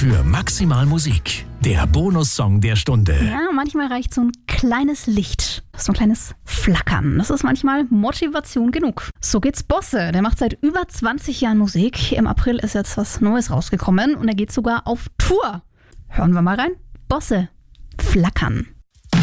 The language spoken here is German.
für Maximal Musik. Der Bonussong der Stunde. Ja, manchmal reicht so ein kleines Licht, so ein kleines Flackern. Das ist manchmal Motivation genug. So geht's Bosse. Der macht seit über 20 Jahren Musik. Im April ist jetzt was Neues rausgekommen und er geht sogar auf Tour. Hören wir mal rein. Bosse, Flackern.